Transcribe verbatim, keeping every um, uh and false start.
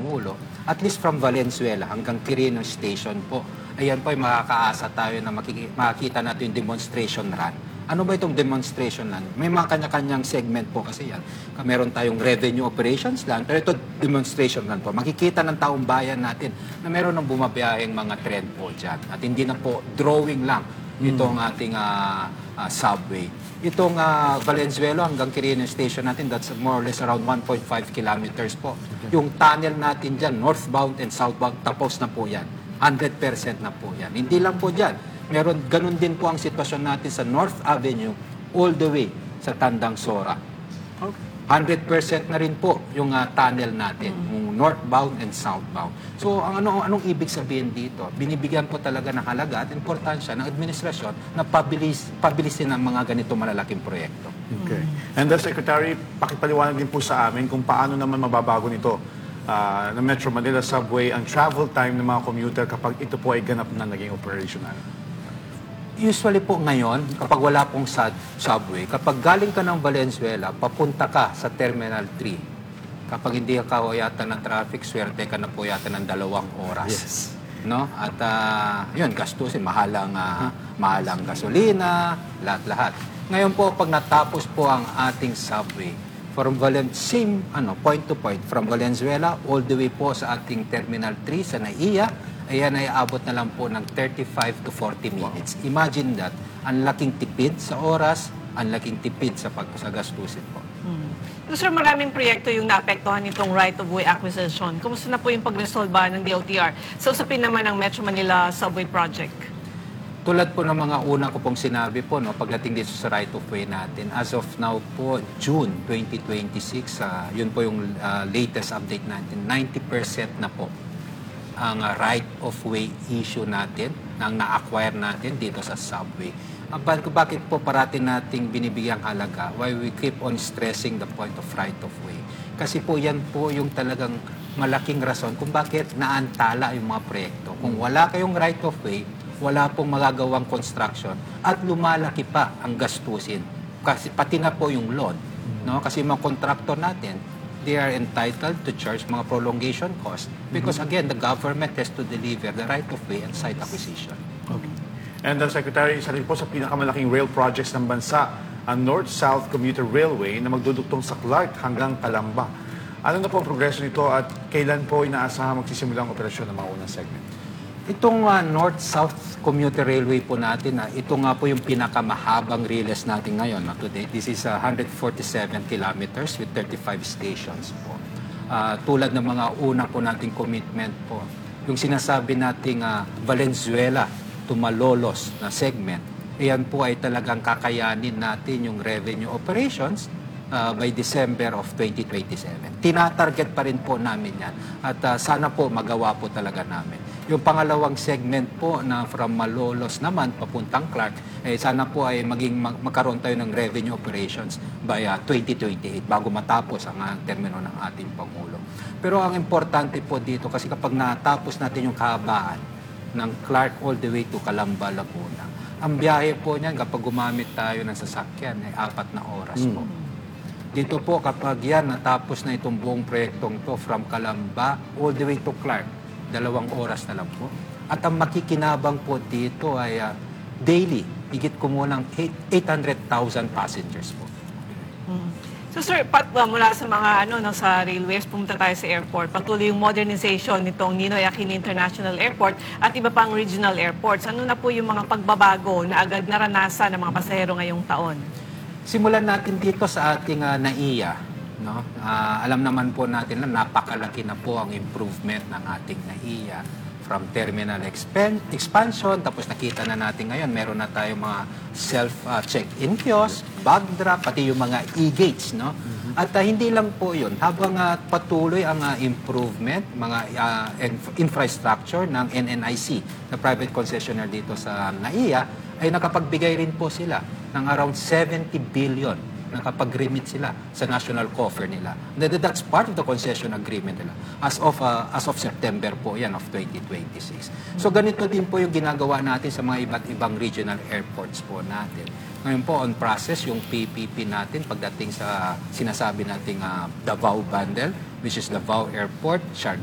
Pangulo, at least from Valenzuela hanggang Quirino Station po, ayan po ay makakaasa tayo na makiki- makikita natin yung demonstration run. Ano ba itong demonstration run? May mga kanya-kanyang segment po kasi yan. Meron tayong revenue operations lang, pero ito demonstration run po. Makikita ng taong bayan natin na meron ng bumabiyaheng mga trend po dyan. At hindi na po drawing lang itong ating uh, uh, subway. Itong uh, Valenzuela hanggang Quirino Station natin, that's more or less around one point five kilometers po. Okay. Yung tunnel natin dyan, northbound and southbound, tapos na po yan. one hundred percent na po yan. Hindi lang po dyan. Meron, ganun din po ang sitwasyon natin sa North Avenue all the way sa Tandang Sora. Okay. one hundred percent na rin po yung uh, tunnel natin, yung northbound and southbound. So, ang ano, anong ibig sabihin dito? Binibigyan po talaga ng halaga at importansya ng administrasyon na pabilis, pabilisin ang mga ganito malalaking proyekto. Okay. And the Secretary, pakipaliwanag din po sa amin kung paano naman mababago nito uh, ng Metro Manila Subway ang travel time ng mga commuter kapag ito po ay ganap na naging operational. Usually po ngayon, kapag wala pong sub subway, kapag galing ka ng Valenzuela, papunta ka sa Terminal three. Kapag hindi ka yata ng traffic, swerte ka na po yata ng dalawang oras. Yes. No? At uh, yun, gastusin, mahalang, uh, mahalang gasolina, lahat-lahat. Ngayon po, pag natapos po ang ating subway, from Valen same ano, point to point, from Valenzuela all the way po sa ating Terminal three sa Naiya, ayan ay abot na lang po ng thirty-five to forty minutes. Wow. Imagine that. Ang laking tipid sa oras, ang laking tipid sa pagkasagastusin po. Hmm. So, sir, maraming proyekto yung naapektuhan nitong right-of-way acquisition. Kumusta na po yung pag-resolve ng D O T R? So, usapin naman ang Metro Manila Subway Project. Tulad po ng mga una ko pong sinabi po, no, pagdating dito sa right-of-way natin, as of now po, June twenty twenty-six, uh, yun po yung uh, latest update natin, ninety percent na po ang uh, right-of-way issue natin, na na-acquire natin dito sa subway. Uh, bakit po parati nating binibigyang halaga? Why we keep on stressing the point of right-of-way? Kasi po yan po yung talagang malaking rason kung bakit naantala yung mga proyekto. Kung wala kayong right-of-way, wala pong magagawang construction at lumalaki pa ang gastusin. Kasi pati na po yung loan. No? Kasi yung mga kontraktor natin, they are entitled to charge mga prolongation costs because, again, the government has to deliver the right-of-way and site acquisition. Okay. And the Secretary, isa rin po sa pinakamalaking rail projects ng bansa, ang North-South Commuter Railway na magdudugtong sa Clark hanggang Calamba. Ano na po ang progreso nito at kailan po inaasahan magsisimula ang operasyon ng mga unang segment? Itong uh, North-South Commuter Railway po natin, uh, ito nga po yung pinakamahabang rails natin ngayon. Uh, today, this is uh, one hundred forty-seven kilometers with thirty-five stations po. Uh, tulad ng mga una po nating commitment po, yung sinasabi nating uh, Valenzuela to Malolos na segment, iyan po ay talagang kakayanin natin yung revenue operations uh, by December of twenty twenty-seven. Tinatarget pa rin po namin yan at uh, sana po magawa po talaga namin. Yung pangalawang segment po na from Malolos naman papuntang Clark, eh, sana po ay maging mag magkaroon tayo ng revenue operations by uh, twenty twenty-eight bago matapos ang uh, termino ng ating Pangulo. Pero ang importante po dito kasi kapag natapos natin yung kahabaan ng Clark all the way to Calamba, Laguna, ang biyahe po niyan kapag gumamit tayo ng sasakyan ay apat na oras po. Dito po kapag yan natapos na itong buong proyektong to from Calamba all the way to Clark, dalawang oras na lang po. At ang makikinabang po dito ay uh, daily, higit kumulang eight hundred thousand passengers po. Hmm. So sir, pat, uh, mula sa mga ano, no, sa railways, pumunta tayo sa airport. Patuloy yung modernization nitong Ninoy Aquino International Airport at iba pang regional airports. Ano na po yung mga pagbabago na agad naranasan ng mga pasahero ngayong taon? Simulan natin dito sa ating uh, Naiya. No? Uh, alam naman po natin na napakalaki na po ang improvement ng ating Naiya from terminal expan expansion, tapos nakita na natin ngayon, meron na tayong mga self-check-in uh, kiosk, bag drop, pati yung mga e-gates. No? Mm-hmm. At uh, hindi lang po yun, habang uh, patuloy ang uh, improvement, mga uh, inf infrastructure ng N N I C, na private concessionaire dito sa Naiya, ay nakapagbigay rin po sila ng around seventy billion nakapag-remit sila sa national coffer nila. That's part of the concession agreement nila as of uh, as of September po yan of twenty twenty-six. So ganito din po yung ginagawa natin sa mga iba't ibang regional airports po natin. Ngayon po on process yung P P P natin pagdating sa sinasabi nating uh, Davao Bundle, which is Davao Airport, Siargao